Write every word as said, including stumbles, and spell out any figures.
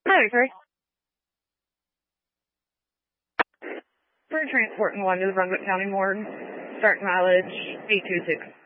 Hi, Victory. For transporting one to the Brunswick County Morgue, start mileage eight two six.